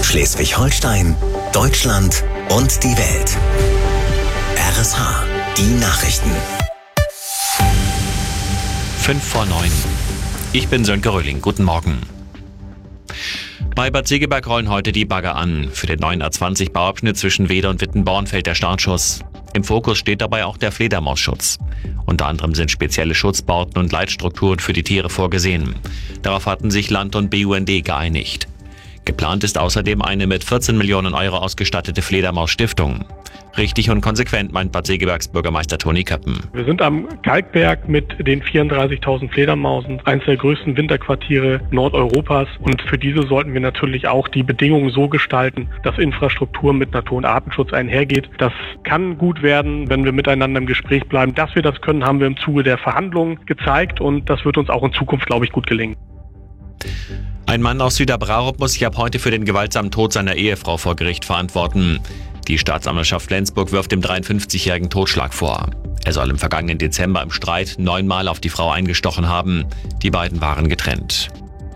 Schleswig-Holstein, Deutschland und die Welt. RSH, die Nachrichten. 8:55. Ich bin Sönke Röhling. Guten Morgen. Bei Bad Segeberg rollen heute die Bagger an. Für den neuen A20-Bauabschnitt zwischen Weder und Wittenborn fällt der Startschuss. Im Fokus steht dabei auch der Fledermausschutz. Unter anderem sind spezielle Schutzbauten und Leitstrukturen für die Tiere vorgesehen. Darauf hatten sich Land und BUND geeinigt. Geplant ist außerdem eine mit 14 Millionen Euro ausgestattete Fledermaus-Stiftung. Richtig und konsequent, meint Bad Segebergs Bürgermeister Toni Köppen. Wir sind am Kalkberg mit den 34.000 Fledermausen, eines der größten Winterquartiere Nordeuropas. Und für diese sollten wir natürlich auch die Bedingungen so gestalten, dass Infrastruktur mit Natur- und Artenschutz einhergeht. Das kann gut werden, wenn wir miteinander im Gespräch bleiben. Dass wir das können, haben wir im Zuge der Verhandlungen gezeigt und das wird uns auch in Zukunft, glaube ich, gut gelingen. Ein Mann aus Süderbrarup muss sich ab heute für den gewaltsamen Tod seiner Ehefrau vor Gericht verantworten. Die Staatsanwaltschaft Flensburg wirft dem 53-jährigen Totschlag vor. Er soll im vergangenen Dezember im Streit 9-mal auf die Frau eingestochen haben. Die beiden waren getrennt.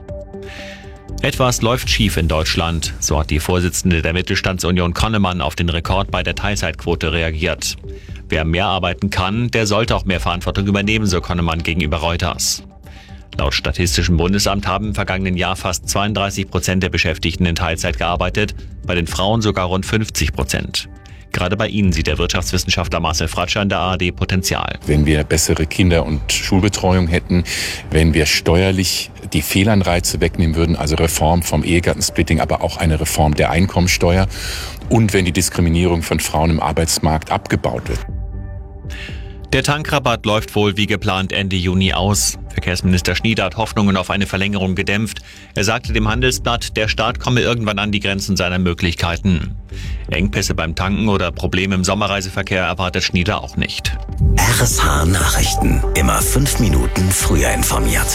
Etwas läuft schief in Deutschland, so hat die Vorsitzende der Mittelstandsunion Connemann auf den Rekord bei der Teilzeitquote reagiert. Wer mehr arbeiten kann, der sollte auch mehr Verantwortung übernehmen, so Connemann gegenüber Reuters. Laut Statistischem Bundesamt haben im vergangenen Jahr fast 32% der Beschäftigten in Teilzeit gearbeitet, bei den Frauen sogar rund 50%. Gerade bei ihnen sieht der Wirtschaftswissenschaftler Marcel Fratscher in der ARD Potenzial. Wenn wir bessere Kinder- und Schulbetreuung hätten, wenn wir steuerlich die Fehlanreize wegnehmen würden, also Reform vom Ehegattensplitting, aber auch eine Reform der Einkommensteuer und wenn die Diskriminierung von Frauen im Arbeitsmarkt abgebaut wird. Der Tankrabatt läuft wohl wie geplant Ende Juni aus. Verkehrsminister Schnieder hat Hoffnungen auf eine Verlängerung gedämpft. Er sagte dem Handelsblatt, der Staat komme irgendwann an die Grenzen seiner Möglichkeiten. Engpässe beim Tanken oder Probleme im Sommerreiseverkehr erwartet Schnieder auch nicht. RSH Nachrichten. Immer 5 Minuten früher informiert.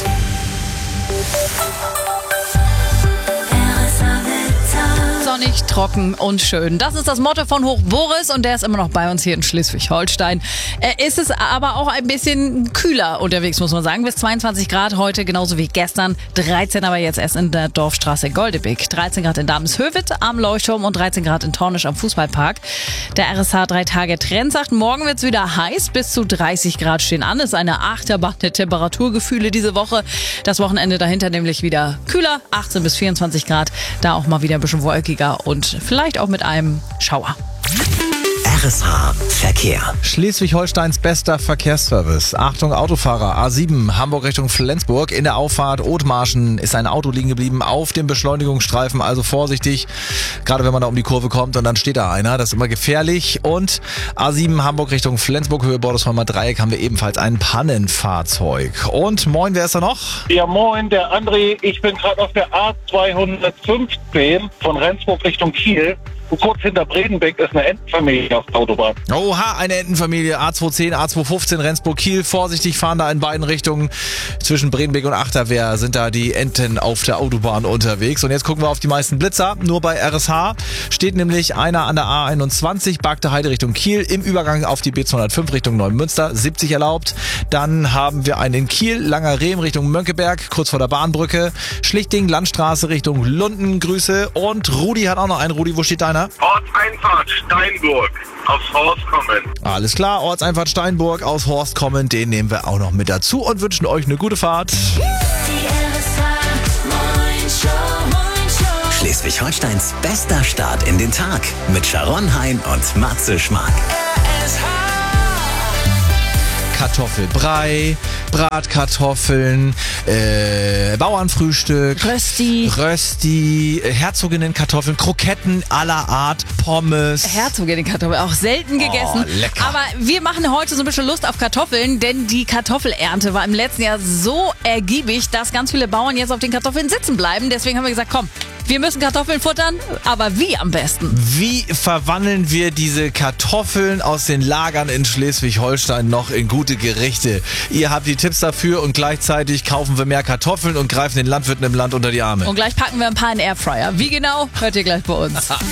Sonnig, trocken und schön. Das ist das Motto von Hoch Boris und der ist immer noch bei uns hier in Schleswig-Holstein. Ist es aber auch ein bisschen kühler unterwegs, muss man sagen. Bis 22 Grad heute, genauso wie gestern. 13 aber jetzt erst in der Dorfstraße Goldebeck. 13 Grad in Dameshövet am Leuchtturm und 13 Grad in Tornisch am Fußballpark. Der RSH 3-Tage-Trend sagt, morgen wird es wieder heiß. Bis zu 30 Grad stehen an. Es ist eine Achterbahn der Temperaturgefühle diese Woche. Das Wochenende dahinter nämlich wieder kühler. 18 bis 24 Grad. Da auch mal wieder ein bisschen wolkiger und vielleicht auch mit einem Schauer. RSH Verkehr. Schleswig-Holsteins bester Verkehrsservice. Achtung Autofahrer, A7 Hamburg Richtung Flensburg. In der Auffahrt Othmarschen ist ein Auto liegen geblieben auf dem Beschleunigungsstreifen, also vorsichtig, gerade wenn man da um die Kurve kommt und dann steht da einer, das ist immer gefährlich. Und A7 Hamburg Richtung Flensburg, Höhe Bordesheimer Dreieck, haben wir ebenfalls ein Pannenfahrzeug. Und moin, wer ist da noch? Ja, moin, der André. Ich bin gerade auf der A215 von Rendsburg Richtung Kiel. Und kurz hinter Bredenbeck ist eine Entenfamilie auf der Autobahn. Oha, eine Entenfamilie. A210, A215, Rendsburg-Kiel. Vorsichtig fahren da in beiden Richtungen. Zwischen Bredenbeck und Achterwehr sind da die Enten auf der Autobahn unterwegs. Und jetzt gucken wir auf die meisten Blitzer. Nur bei RSH steht nämlich einer an der A21, Bagde Heide Richtung Kiel. Im Übergang auf die B205 Richtung Neumünster, 70 erlaubt. Dann haben wir einen in Kiel, Langerrehm Richtung Mönckeberg, kurz vor der Bahnbrücke. Schlichting, Landstraße Richtung Lunden, Grüße. Und Rudi hat auch noch einen. Rudi, wo steht deiner? Ortseinfahrt Steinburg aus Horst kommen. Alles klar, Ortseinfahrt Steinburg aus Horst kommen, den nehmen wir auch noch mit dazu und wünschen euch eine gute Fahrt. Schleswig-Holsteins bester Start in den Tag mit Sharon Hein und Matze Schmark. Kartoffelbrei, Bratkartoffeln, Bauernfrühstück, Rösti, Herzoginnenkartoffeln, Kroketten aller Art, Pommes. Herzoginnenkartoffeln, auch selten gegessen. Lecker. Aber wir machen heute so ein bisschen Lust auf Kartoffeln, denn die Kartoffelernte war im letzten Jahr so ergiebig, dass ganz viele Bauern jetzt auf den Kartoffeln sitzen bleiben. Deswegen haben wir gesagt, komm, wir müssen Kartoffeln futtern, aber wie am besten? Wie verwandeln wir diese Kartoffeln aus den Lagern in Schleswig-Holstein noch in gute Gerichte? Ihr habt die Tipps dafür und gleichzeitig kaufen wir mehr Kartoffeln und greifen den Landwirten im Land unter die Arme. Und gleich packen wir ein paar in den Airfryer. Wie genau, hört ihr gleich bei uns.